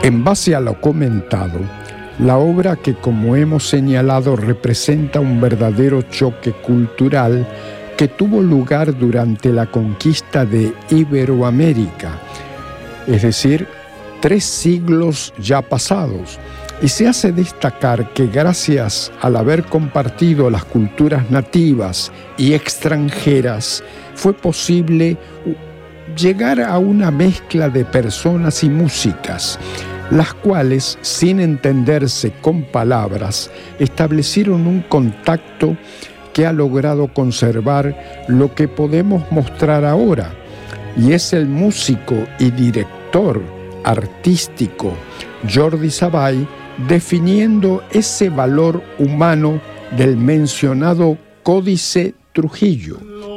En base a lo comentado, la obra que, como hemos señalado, representa un verdadero choque cultural que tuvo lugar durante la conquista de Iberoamérica, es decir, 3 siglos ya pasados, y se hace destacar que gracias al haber compartido las culturas nativas y extranjeras, fue posible llegar a una mezcla de personas y músicas, las cuales, sin entenderse con palabras, establecieron un contacto que ha logrado conservar lo que podemos mostrar ahora, y es el músico y director artístico Jordi Savall definiendo ese valor humano del mencionado Códice Trujillo.